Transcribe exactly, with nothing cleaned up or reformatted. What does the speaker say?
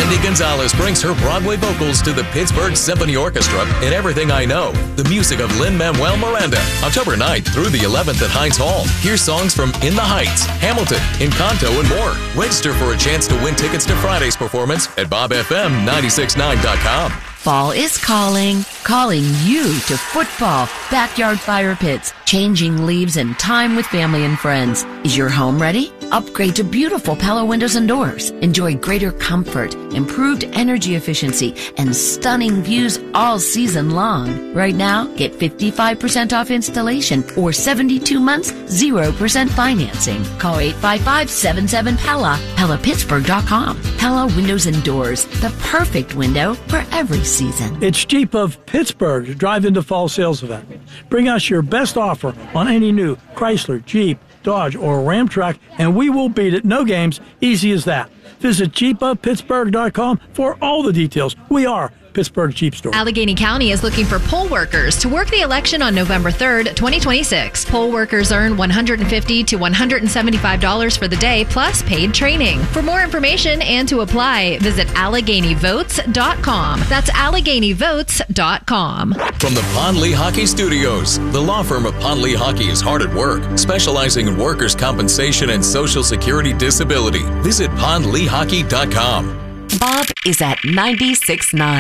Wendy Gonzalez brings her Broadway vocals to the Pittsburgh Symphony Orchestra in Everything I Know, the music of Lin-Manuel Miranda, October ninth through the eleventh at Heinz Hall. Hear songs from In the Heights, Hamilton, Encanto, and more. Register for a chance to win tickets to Friday's performance at bob f m nine six nine dot com. Fall is calling, calling you to football, backyard fire pits, changing leaves, and time with family and friends. Is your home ready? Upgrade to beautiful Pella windows and doors. Enjoy greater comfort, improved energy efficiency, and stunning views all season long. Right now, get fifty-five percent off installation or seventy-two months, zero percent financing. Call eight five five, seven seven, P E L L A, Pella Pittsburgh dot com. Pella Windows and Doors, the perfect window for every season. It's Jeep of Pittsburgh Drive into Fall Sales Event. Bring us your best offer on any new Chrysler, Jeep, Dodge, or Ram truck, and we will beat it. No games, easy as that. Visit Jeep of Pittsburgh dot com for all the details. We are Pittsburgh Jeep Store. Allegheny County is looking for poll workers to work the election on November third, twenty twenty-six. Poll workers earn one hundred fifty to one hundred seventy-five dollars for the day, plus paid training. For more information and to apply, visit Allegheny Votes dot com. That's Allegheny Votes dot com. From the Pond Lee Hockey Studios, the law firm of Pond Lee Hockey is hard at work, specializing in workers' compensation and Social Security disability. Visit pond lee hockey dot com. Bob is at ninety-six point nine.